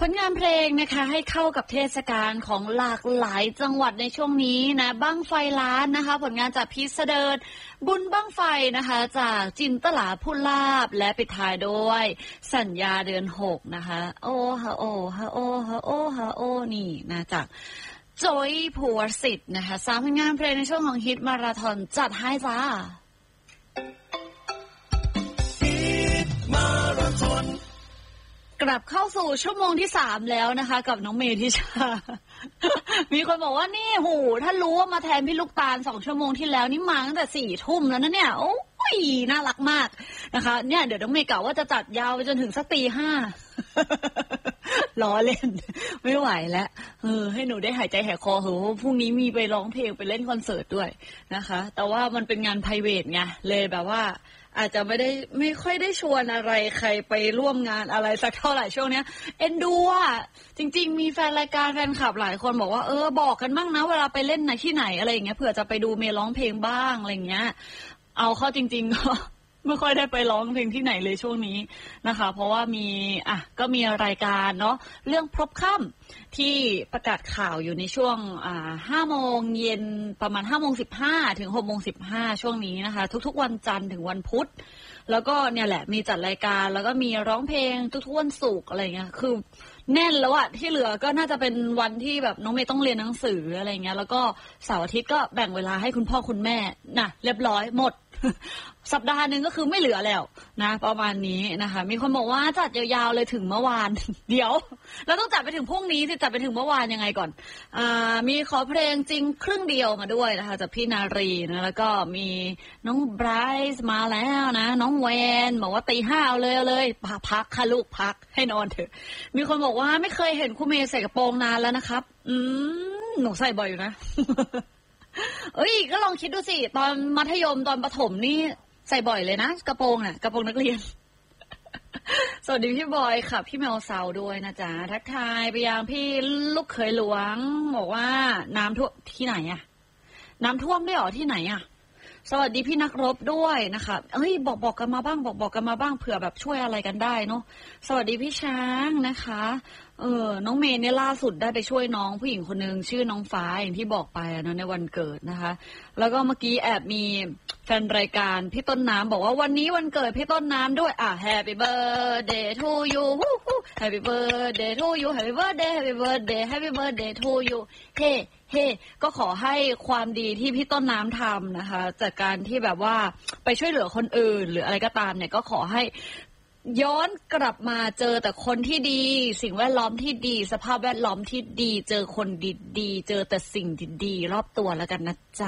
ลงานเพลงนะคะให้เข้ากับเทศกาลของหลากหลายจังหวัดในช่วงนี้นะบั้งไฟล้านนะคะผลงานจากพีชเสดิร์ดบุญบั้งไฟนะคะจากจินตลาพูลาบและปิดท้ายด้วยสัญญาเดือน6นะคะโอ้ฮะโอ้ฮะโอ้ฮะโอ้ฮะโอ้นี่นะจากจอยภูวสิทธิ์นะคะ3ผลงานเพลงในช่วงของฮิตมาราธอนจัดให้จ้ากลับเข้าสู่ชั่วโมงที่3แล้วนะคะกับน้องเมธิชา มีคนบอกว่านี่หูถ้ารู้ว่ามาแทนพี่ลูกตาล2ชั่วโมงที่แล้วนี่มาตั้งแต่4 ทุ่มแล้วนะเนี่ยโอ้ยน่ารักมากนะคะเนี่ยเดี๋ยวน้องเมย์กะว่าจะจัดยาวไปจนถึงสักตี 5 ล้อเล่นไม่ไหวแล้วให้หนูได้หายใจหายคอเหอะพรุ่งนี้มีไปร้องเพลงไปเล่นคอนเสิร์ตด้วยนะคะแต่ว่ามันเป็นงานไพรเวทไงเลยแบบว่าอาจจะไม่ค่อยได้ชวนอะไรใครไปร่วมงานอะไรสักเท่าไหร่ช่วงนี้เอ็นดูอ่ะจริงๆมีแฟนรายการแฟนคลับหลายคนบอกว่าบอกกันบ้างนะเวลาไปเล่นไหนที่ไหนอะไรอย่างเงี้ยเผื่อจะไปดูเมย์ร้องเพลงบ้างอะไรอย่างเงี้ยเอาเข้าจริงๆก็ไม่ค่อยได้ไปร้องเพลงที่ไหนเลยช่วงนี้นะคะเพราะว่าก็มีรายการเนาะเรื่องพบค่ำที่ประกาศข่าวอยู่ในช่วง5 โมงเย็นประมาณ5 โมง 15ถึง6 โมง 15ช่วงนี้นะคะทุกๆวันจันทร์ถึงวันพุธแล้วก็เนี่ยแหละมีจัดรายการแล้วก็มีร้องเพลงทุกๆวันศุกร์อะไรเงี้ยคือแน่นแล้วอะที่เหลือก็น่าจะเป็นวันที่แบบน้องเมย์ต้องเรียนหนังสืออะไรเงี้ยแล้วก็เสาร์อาทิตย์ก็แบ่งเวลาให้คุณพ่อคุณแม่นะเรียบร้อยหมดสัปดาห์นึงก็คือไม่เหลือแล้วนะประมาณนี้นะคะมีคนบอกว่าจัดยาวๆเลยถึงเมื่อวาน เดี๋ยวเราต้องจัดไปถึงพรุ่งนี้สิจัดไปถึงเมื่อวานยังไงก่อนมีขอเพลงจริงครึ่งเดียวมาด้วยนะคะจากพี่นารีนะแล้วก็มีน้องไบรซ์มาแล้วนะน้องแวนบอกว่าตี 5เอาเลยพักค่ะลูกพักให้นอนเถอะมีคนบอกว่าไม่เคยเห็นคุณเมย์ใส่กระโปรงนานแล้วนะครับหนูใส่บ่อยอยู่นะ ก็ลองคิดดูสิตอนมัธยมตอนประถมนี่ใส่บ่อยเลยนะกระโปรงกระโปรงนักเรียน สวัสดีพี่บอยค่ะพี่แมวเซาด้วยนะจ๊ะทักทายไปยังพี่ลูกเขยหลวงบอกว่าน้ำท่วมที่ไหนอะน้ำท่วมด้วยหรอที่ไหนอะสวัสดีพี่นักรบด้วยนะคะบอกกันมาบ้างบอกกันมาบ้างเผื่อแบบช่วยอะไรกันได้เนาะสวัสดีพี่ช้างนะคะน้องเมย์เนี่ยล่าสุดได้ไปช่วยน้องผู้หญิงคนนึงชื่อน้องฟ้าอย่างที่บอกไปนะในวันเกิดนะคะแล้วก็เมื่อกี้แอบมีแฟนรายการพี่ต้นน้ำบอกว่าวันนี้วันเกิดพี่ต้นน้ำด้วยHappy birthday to you Happy birthday to you Happy birthday Happy birthday Happy birthday to you เฮ้ก็ขอให้ความดีที่พี่ต้นน้ำทำนะคะจากการที่แบบว่าไปช่วยเหลือคนอื่นหรืออะไรก็ตามเนี่ยก็ขอให้ย้อนกลับมาเจอแต่คนที่ดีสิ่งแวดล้อมที่ดีสภาพแวดล้อมที่ดีเจอคนดีๆเจอแต่สิ่งดีๆรอบตัวแล้วกันนะจ๊ะ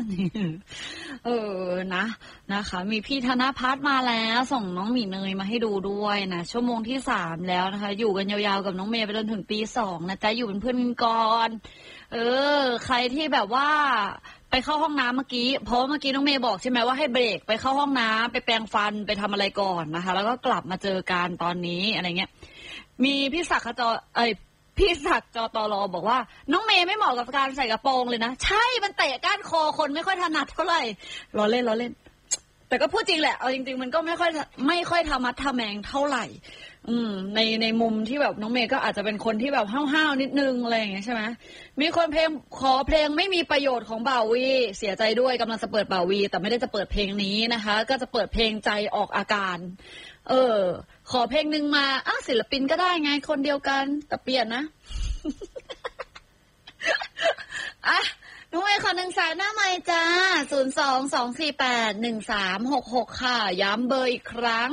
นะคะมีพี่ธนภัทรมาแล้วส่งน้องหมีเนยมาให้ดูด้วยนะชั่วโมงที่3แล้วนะคะอยู่กันยาวๆกับน้องเมย์ไปจนถึงตี 2นะจ๊ะอยู่เป็นเพื่อนกันก่อนใครที่แบบว่าไปเข้าห้องน้ำเมื่อกี้เพราะเมื่อกี้น้องเมย์บอกใช่ไหมว่าให้เบรกไปเข้าห้องน้ำไปแปรงฟันไปทำอะไรก่อนนะคะแล้วก็กลับมาเจอกันตอนนี้อะไรเงี้ยมีพี่ศักดิ์พี่ศักดิ์จตรบอกว่าน้องเมย์ไม่เหมาะกับการใส่กระโปรงเลยนะใช่มันเตะก้านคอคนไม่ค่อยถนัดเท่าไหร่ล้อเล่นแต่ก็พูดจริงแหละเอาจริงๆมันก็ไม่ค่อยธรรมะทะแมงเท่าไหร่ในมุมที่แบบน้องเมย์ก็อาจจะเป็นคนที่แบบห้าวๆนิดนึงอะไรอย่างเงี้ยใช่ไหมมีคนขอเพลงไม่มีประโยชน์ของบ่าวีเสียใจด้วยกำลังจะเปิดบ่าวีแต่ไม่ได้จะเปิดเพลงนี้นะคะก็จะเปิดเพลงใจออกอาการขอเพลงหนึ่งมาศิลปินก็ได้ไงคนเดียวกันแต่เปลี่ยนนะ น้องเมย์ขอ1 สายหน้าไมค์จ้า02-248-1366ค่ะย้ำเบอร์อีกครั้ง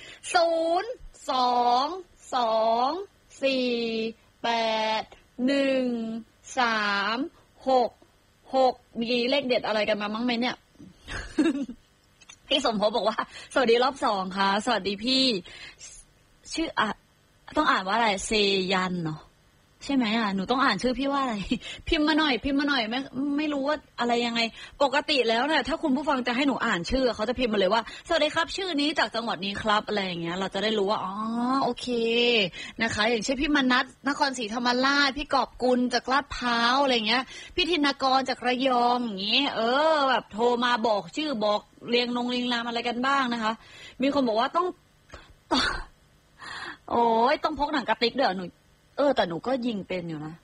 022481366มีเลขเด็ดอะไรกันมามั้งไหมเนี่ย พี่สมภพบอกว่าสวัสดีรอบ2ค่ะสวัสดีพี่ชื่อต้องอ่านว่าอะไรเซยันเนาะใช่ไหมหนูต้องอ่านชื่อพี่ว่าอะไรพิมพ์มาหน่อยไม่รู้ว่าอะไรยังไงปกติแล้วเนี่ยถ้าคุณผู้ฟังจะให้หนูอ่านชื่อเขาจะพิมพ์มาเลยว่าสวัสดีครับชื่อนี้จากจังหวัดนี้ครับอะไรอย่างเงี้ยเราจะได้รู้ว่าโอเคนะคะอย่างเช่นพี่มนัสนครศรีธรรมราชพี่กอบกุลจากลาดพร้าวอะไรเงี้ยพี่ธินกรจากระยองอย่างงี้แบบโทรมาบอกชื่อบอกเรียงรามอะไรกันบ้างนะคะมีคนบอกว่าต้องโอ้ยต้องพกหนังกระติกเดี๋ยวหนูแต่หนูก็ยิงเป็นอยู่นะ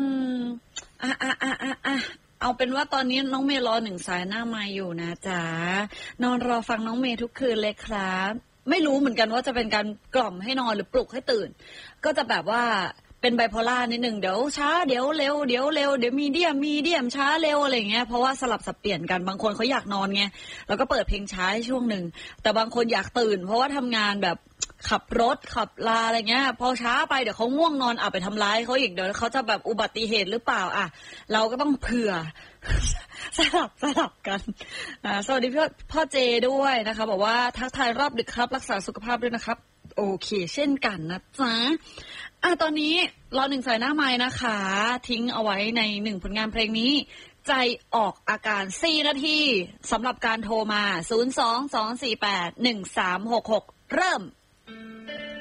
เอาเป็นว่าตอนนี้น้องเมย์รอ1 สายหน้าไมค์อยู่นะจ๊ะนอนรอฟังน้องเมย์ทุกคืนเลยครับไม่รู้เหมือนกันว่าจะเป็นการกล่อมให้นอนหรือปลุกให้ตื่นก็จะแบบว่าเป็นไบโพล่านิดนึงเดี๋ยวช้าเดี๋ยวเร็วเดี๋ยวเร็วเดี๋ยวมีเดียมช้าเร็วอะไรเงี้ยเพราะว่าสลับสับเปลี่ยนกันบางคนเขาอยากนอนไงแล้วก็เปิดเพลงช้าช่วงหนึ่งแต่บางคนอยากตื่นเพราะว่าทำงานแบบขับรถขับลาอะไรเงี้ยพอช้าไปเดี๋ยวเขาง่วงนอนไปทำร้ายเขาอีกเดี๋ยวเขาจะแบบอุบัติเหตุหรือเปล่าเราก็ต้องเผื่อ สลับกันสวัสดีพ่อเจด้วยนะคะบอกว่าทักทายรอบดึกครับรักษาสุขภาพด้วยนะครับโอเคเช่นกันนะจ๊ะตอนนี้รอ1 สายหน้าไม้นะคะทิ้งเอาไว้ใน1 ผลงานเพลงนี้ใจออกอาการ4 นาทีสำหรับการโทรมา022481366เริ่ม